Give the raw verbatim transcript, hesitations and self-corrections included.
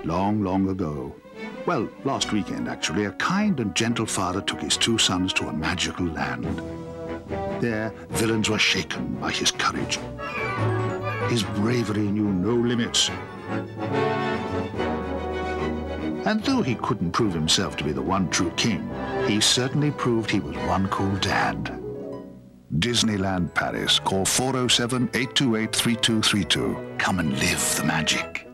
long, long ago. Well, last weekend, actually, a kind and gentle father took his two sons to a magical land. There, villains were shaken by his courage. His bravery knew no limits. And though he couldn't prove himself to be the one true king, he certainly proved he was one cool dad. Disneyland Paris. Call four oh seven, eight two eight, three two three two. Come and live the magic.